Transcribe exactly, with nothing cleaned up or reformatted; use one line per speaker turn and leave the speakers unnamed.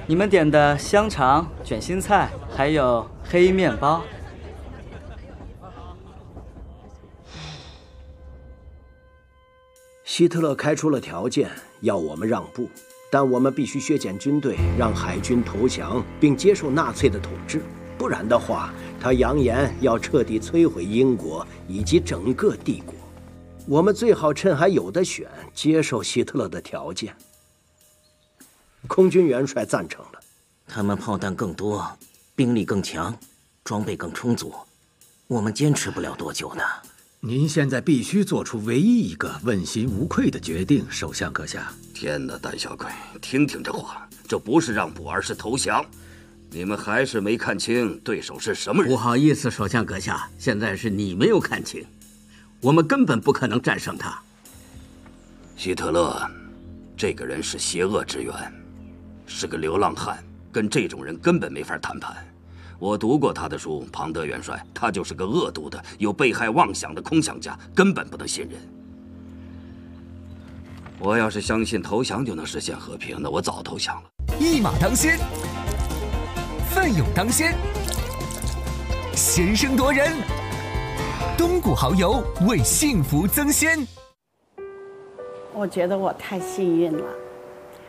你们点的香肠、卷心菜，还有黑面包。
希特勒开出了条件，要我们让步，但我们必须削减军队，让海军投降，并接受纳粹的统治。不然的话，他扬言要彻底摧毁英国以及整个帝国。我们最好趁还有的选，接受希特勒的条件。空军元帅赞成了。
他们炮弹更多，兵力更强，装备更充足，我们坚持不了多久的。
您现在必须做出唯一一个问心无愧的决定，首相阁下。
天哪，胆小鬼，听听这话，这不是让步，而是投降。你们还是没看清对手是什么人。
不好意思，首相阁下，现在是你没有看清，我们根本不可能战胜他。
希特勒，这个人是邪恶之源，是个流浪汉，跟这种人根本没法谈判。我读过他的书，庞德元帅，他就是个恶毒的、有被害妄想的空想家，根本不能信任。我要是相信投降就能实现和平，那我早投降了。
一马当先，奋勇当先，先声夺人，东谷蚝油为幸福增鲜。
我觉得我太幸运了。